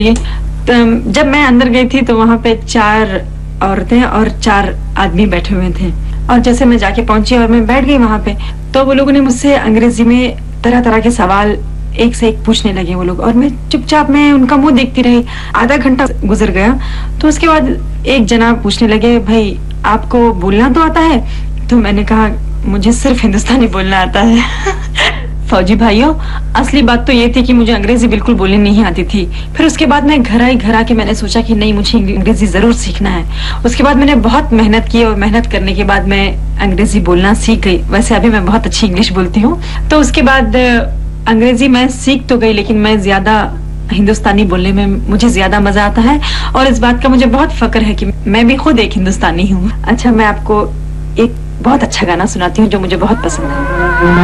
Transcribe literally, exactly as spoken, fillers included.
ये तो जब मैं अंदर गई थी तो वहाँ पे चार औरतें और चार आदमी बैठे हुए थे, और जैसे मैं जाके पहुंची और मैं बैठ गई वहाँ पे, तो वो लोगों ने मुझसे अंग्रेजी में तरह तरह के सवाल एक से एक पूछने लगे वो लोग, और मैं चुपचाप मैं उनका मुंह देखती रही। आधा घंटा गुजर गया तो उसके बाद एक जनाब पूछने लगे, भाई आपको बोलना तो आता है? तो मैंने कहा मुझे सिर्फ हिंदुस्तानी बोलना आता है। फौजी भाइयों, असली बात तो ये थी कि मुझे अंग्रेजी बिल्कुल बोलनी नहीं आती थी। फिर उसके बाद मैं घर आई, घर आके मैंने सोचा कि नहीं, मुझे अंग्रेजी जरूर सीखना है। उसके बाद मैंने बहुत मेहनत की और मेहनत करने के बाद मैं अंग्रेजी बोलना सीख गई। वैसे अभी मैं बहुत अच्छी इंग्लिश बोलती हूँ। तो उसके बाद अंग्रेजी मैं सीख तो गई, लेकिन मैं ज्यादा हिंदुस्तानी बोलने में मुझे ज्यादा मजा आता है, और इस बात का मुझे बहुत फक्र है कि मैं भी खुद एक हिंदुस्तानी हूँ। अच्छा, मैं आपको एक बहुत अच्छा गाना सुनाती हूँ जो मुझे बहुत पसंद है।